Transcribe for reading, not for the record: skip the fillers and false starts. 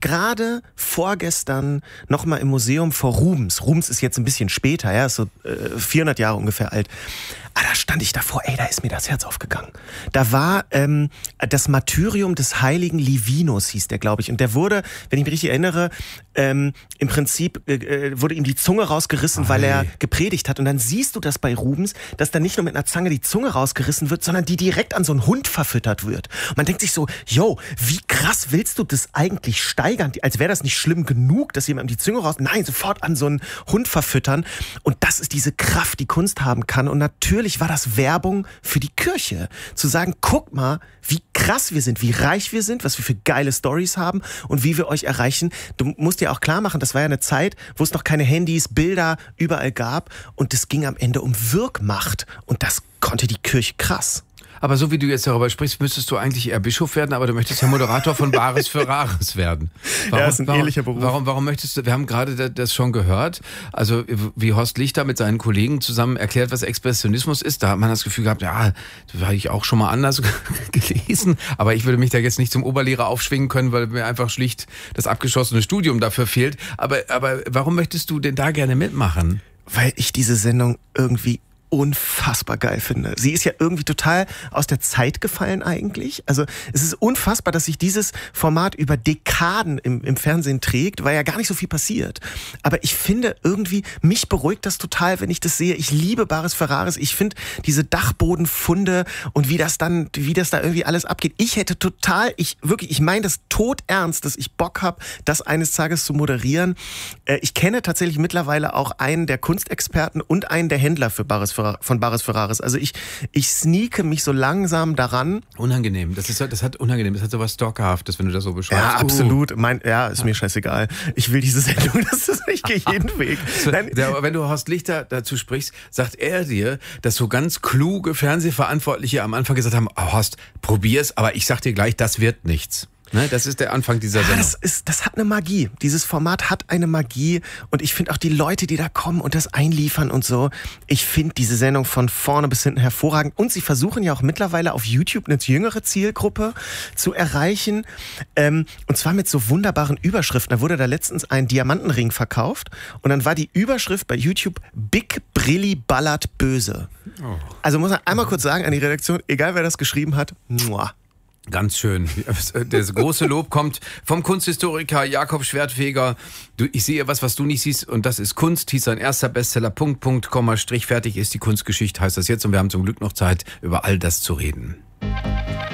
gerade vorgestern nochmal im Museum vor Rubens. Rubens ist jetzt ein bisschen später, ja, ist so 400 Jahre ungefähr alt. Da stand ich davor, da ist mir das Herz aufgegangen. Da war das Martyrium des heiligen Livinus, hieß der, glaube ich. Und der wurde, wenn ich mich richtig erinnere, im Prinzip wurde ihm die Zunge rausgerissen, weil er gepredigt hat. Und dann siehst du das bei Rubens, dass da nicht nur mit einer Zange die Zunge rausgerissen wird, sondern die direkt an so einen Hund verfüttert wird. Und man denkt sich so, wie krass willst du das eigentlich steigern? Als wäre das nicht schlimm genug, dass jemand die Zunge raus... Nein, sofort an so einen Hund verfüttern. Und das ist diese Kraft, die Kunst haben kann. Und natürlich war das Werbung für die Kirche. Zu sagen, guck mal, wie krass wir sind, wie reich wir sind, was wir für geile Storys haben und wie wir euch erreichen. Du musst dir auch klar machen, das war ja eine Zeit, wo es noch keine Handys, Bilder überall gab und es ging am Ende um Wirkmacht und das konnte die Kirche krass. Aber so wie du jetzt darüber sprichst, müsstest du eigentlich eher Bischof werden, aber du möchtest ja Moderator von Bares für Rares werden. Ja, das ist ein ähnlicher Beruf. Warum möchtest du, wir haben gerade das schon gehört, also wie Horst Lichter mit seinen Kollegen zusammen erklärt, was Expressionismus ist, da hat man das Gefühl gehabt, ja, das habe ich auch schon mal anders gelesen, aber ich würde mich da jetzt nicht zum Oberlehrer aufschwingen können, weil mir einfach schlicht das abgeschlossene Studium dafür fehlt. Aber warum möchtest du denn da gerne mitmachen? Weil ich diese Sendung irgendwie unfassbar geil finde. Sie ist ja irgendwie total aus der Zeit gefallen eigentlich. Also es ist unfassbar, dass sich dieses Format über Dekaden im Fernsehen trägt, weil ja gar nicht so viel passiert. Aber ich finde irgendwie, mich beruhigt das total, wenn ich das sehe. Ich liebe Bares für Rares. Ich finde diese Dachbodenfunde und wie das da irgendwie alles abgeht. Ich meine das todernst, dass ich Bock habe, das eines Tages zu moderieren. Ich kenne tatsächlich mittlerweile auch einen der Kunstexperten und einen der Händler von Bares für Rares. Also ich sneake mich so langsam daran. Unangenehm. Das hat so was Stalkerhaftes, wenn du das so beschreibst. Ja, absolut. Ist mir scheißegal. Ich will diese Sendung, ich gehe jeden Weg. Wenn du Horst Lichter dazu sprichst, sagt er dir, dass so ganz kluge Fernsehverantwortliche am Anfang gesagt haben, Horst, probier's, aber ich sag dir gleich, das wird nichts. Ne, das ist der Anfang dieser Sendung. Das hat eine Magie. Dieses Format hat eine Magie und ich finde auch die Leute, die da kommen und das einliefern und so, ich finde diese Sendung von vorne bis hinten hervorragend und sie versuchen ja auch mittlerweile auf YouTube eine jüngere Zielgruppe zu erreichen und zwar mit so wunderbaren Überschriften. Da wurde da letztens ein Diamantenring verkauft und dann war die Überschrift bei YouTube Big Brilli ballert böse. Oh. Also muss man einmal kurz sagen an die Redaktion, egal wer das geschrieben hat, muah. Ganz schön. Das große Lob kommt vom Kunsthistoriker Jakob Schwertfeger. Ich sehe was du nicht siehst und das ist Kunst, hieß sein erster Bestseller, Punkt, Komma, Strich, fertig ist die Kunstgeschichte, heißt das jetzt und wir haben zum Glück noch Zeit, über all das zu reden.